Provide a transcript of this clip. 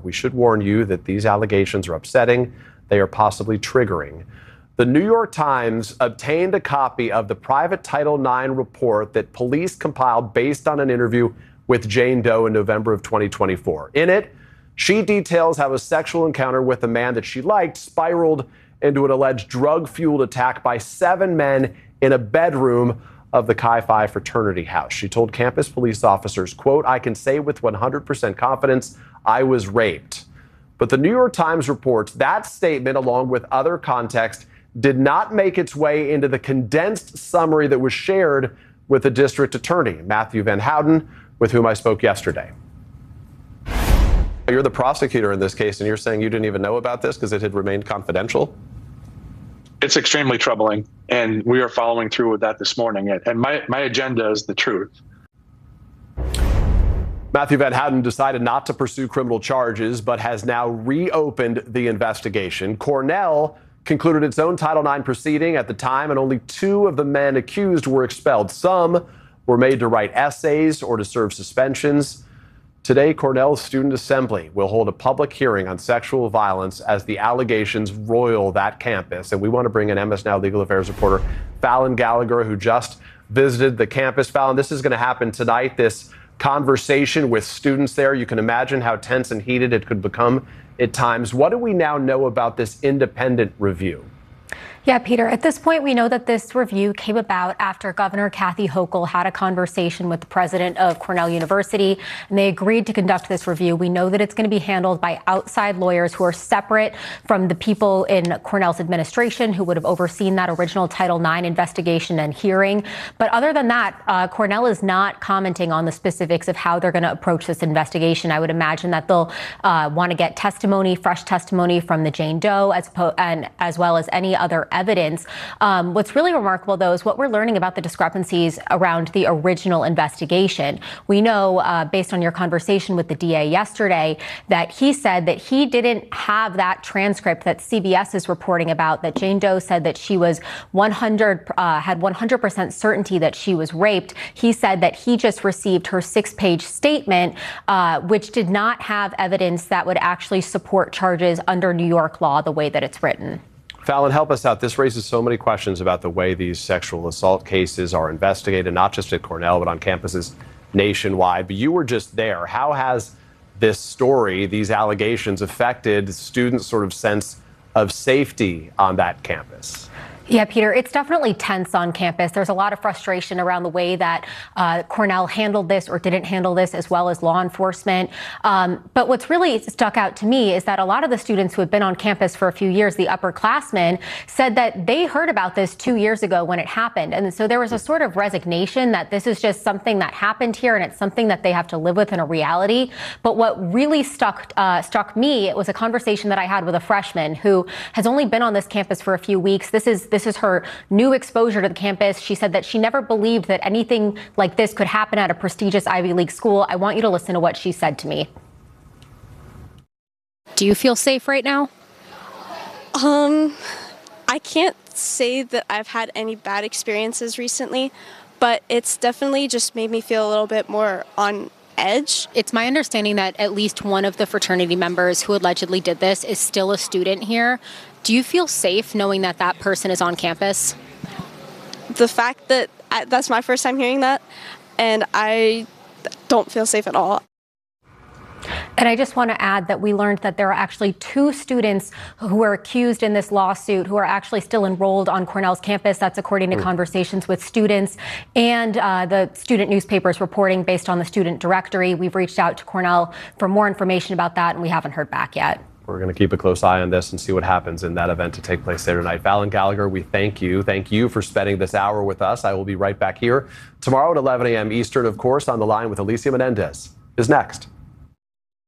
We should warn you that these allegations are upsetting. They are possibly triggering. The New York Times obtained a copy of the private Title IX report that police compiled based on an interview with Jane Doe in November of 2024. In it, she details how a sexual encounter with a man that she liked spiraled into an alleged drug-fueled attack by 7 men in a bedroom of the Chi Phi fraternity house. She told campus police officers, quote, "I can say with 100% confidence I was raped." But the New York Times reports that statement, along with other context, did not make its way into the condensed summary that was shared with the district attorney, Matthew Van Houten, with whom I spoke yesterday. You're the prosecutor in this case, and you're saying you didn't even know about this because it had remained confidential? It's extremely troubling, and we are following through with that this morning. And my agenda is the truth. Matthew Van Houten decided not to pursue criminal charges, but has now reopened the investigation. Cornell concluded its own Title IX proceeding at the time, and only 2 of the men accused were expelled. Some were made to write essays or to serve suspensions. Today, Cornell's Student Assembly will hold a public hearing on sexual violence as the allegations roil that campus. And we want to bring in MS Now legal affairs reporter Fallon Gallagher, who just visited the campus. Fallon, this is going to happen tonight, this conversation with students there. You can imagine how tense and heated it could become at times. What do we now know about this independent review? Yeah, Peter, at this point, we know that this review came about after Governor Kathy Hochul had a conversation with the president of Cornell University, and they agreed to conduct this review. We know that it's going to be handled by outside lawyers who are separate from the people in Cornell's administration who would have overseen that original Title IX investigation and hearing. But other than that, Cornell is not commenting on the specifics of how they're going to approach this investigation. I would imagine that they'll want to get testimony, fresh testimony from the Jane Doe, as well as any other evidence. What's really remarkable, though, is what we're learning about the discrepancies around the original investigation. We know, based on your conversation with the DA yesterday, that he said that he didn't have that transcript that CBS is reporting about, that Jane Doe said that she was had 100% certainty that she was raped. He said that he just received her 6-page statement, which did not have evidence that would actually support charges under New York law the way that it's written. Fallon, help us out. This raises so many questions about the way these sexual assault cases are investigated, not just at Cornell, but on campuses nationwide. But you were just there. How has this story, these allegations, affected students' sort of sense of safety on that campus? Yeah, Peter, it's definitely tense on campus. There's a lot of frustration around the way that Cornell handled this or didn't handle this, as well as law enforcement. But what's really stuck out to me is that a lot of the students who have been on campus for a few years, the upperclassmen, said that they heard about this 2 years ago when it happened. And so there was a sort of resignation that this is just something that happened here and it's something that they have to live with in a reality. But what really struck me, it was a conversation that I had with a freshman who has only been on this campus for a few weeks. This is her new exposure to the campus. She said that she never believed that anything like this could happen at a prestigious Ivy League school. I want you to listen to what she said to me. Do you feel safe right now? I can't say that I've had any bad experiences recently, but it's definitely just made me feel a little bit more on edge. It's my understanding that at least one of the fraternity members who allegedly did this is still a student here. Do you feel safe knowing that that person is on campus? The fact that that's my first time hearing that, and I don't feel safe at all. And I just want to add that we learned that there are actually 2 students who were accused in this lawsuit who are actually still enrolled on Cornell's campus. That's according to conversations with students and the student newspapers reporting based on the student directory. We've reached out to Cornell for more information about that, and we haven't heard back yet. We're going to keep a close eye on this and see what happens in that event to take place there tonight. Fallon Gallagher, we thank you. Thank you for spending this hour with us. I will be right back here tomorrow at 11 a.m. Eastern, of course. On the Line with Alicia Menendez is next.